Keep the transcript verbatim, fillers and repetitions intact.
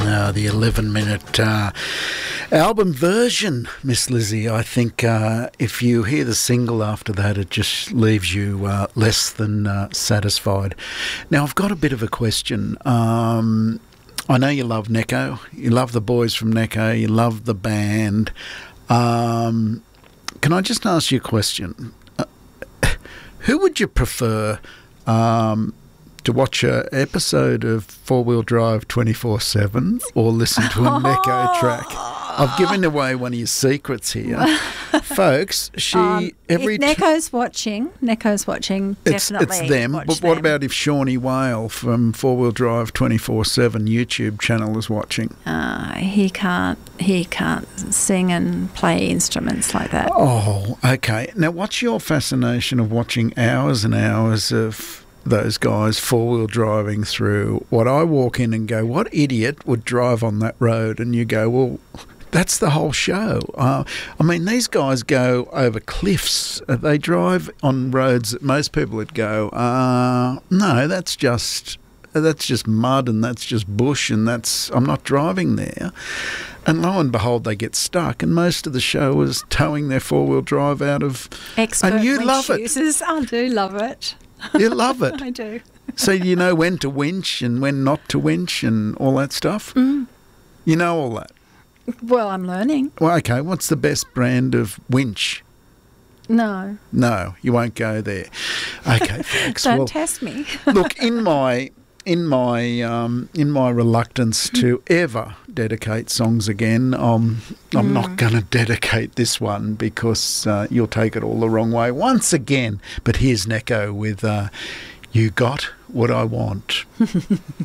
uh, the eleven-minute uh, album version, Miss Lizzie. I think uh, if you hear the single after that, it just leaves you uh, less than uh, satisfied. Now, I've got a bit of a question. Um, I know you love Necco. You love the boys from Necco. You love the band. Um, can I just ask you a question? Uh, who would you prefer um, to watch an episode of Four Wheel Drive twenty-four seven or listen to a Necco track? I've given away one of your secrets here. Folks, she... Um, every if Necco's watching, Necco's watching, it's, definitely it's them. watch But what them. about if Shawnee Whale from Four Wheel Drive twenty-four seven YouTube channel is watching? Uh, he can't, he can't sing and play instruments like that. Oh, okay. Now, what's your fascination of watching hours and hours of those guys four-wheel driving through what I walk in and go, what idiot would drive on that road? And you go, well, that's the whole show. Uh, I mean, these guys go over cliffs. Uh, they drive on roads that most people would go, uh, no, that's just... that's just mud and that's just bush and that's I'm not driving there. And lo and behold, they get stuck. And most of the show was towing their four-wheel drive out of... Expert and you winch love it. users. I do love it. You love it. I do. So you know when to winch and when not to winch and all that stuff? Mm. You know all that? Well, I'm learning. Well, okay, what's the best brand of winch? No. No, you won't go there. Okay, folks. Don't well, test me. look, in my... In my um, in my reluctance to ever dedicate songs again, um, I'm mm. not going to dedicate this one because uh, you'll take it all the wrong way once again. But here's Necco with uh, You Got What I Want.